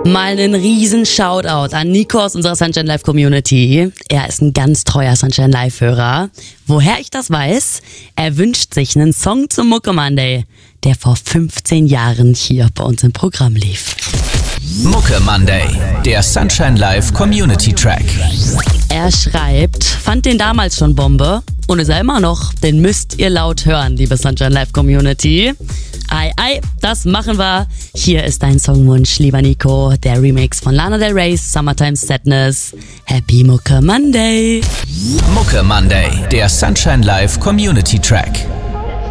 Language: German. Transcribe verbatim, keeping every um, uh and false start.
Mal einen riesen Shoutout an Nico aus unserer Sunshine Live Community. Er ist ein ganz treuer Sunshine Live Hörer. Woher ich das weiß? Er wünscht sich einen Song zum Mucke Monday, der vor fünfzehn Jahren hier bei uns im Programm lief. Mucke Monday, der Sunshine Live Community Track. Er schreibt, fand den damals schon Bombe und ist er immer noch. Den müsst ihr laut hören, liebe Sunshine Live Community. Ei, ei, das machen wir. Hier ist dein Songwunsch, lieber Nico. Der Remix von Lana Del Rey's Summertime Sadness. Happy Mucke Monday. Mucke Monday, der Sunshine Live Community Track.